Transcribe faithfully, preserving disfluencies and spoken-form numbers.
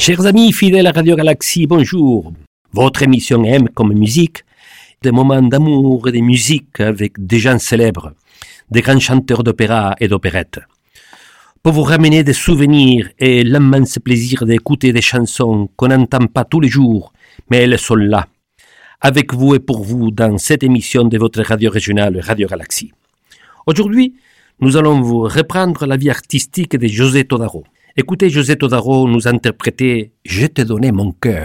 Chers amis fidèles à Radio Galaxie, bonjour. Votre émission aime comme musique des moments d'amour et de musique avec des gens célèbres, des grands chanteurs d'opéra et d'opérette. Pour vous ramener des souvenirs et l'immense plaisir d'écouter des chansons qu'on n'entend pas tous les jours, mais elles sont là, avec vous et pour vous dans cette émission de votre radio régionale Radio Galaxie. Aujourd'hui, nous allons vous reprendre la vie artistique de José Todaro. Écoutez José Todaro nous interpréter « Je t'ai donné mon cœur ».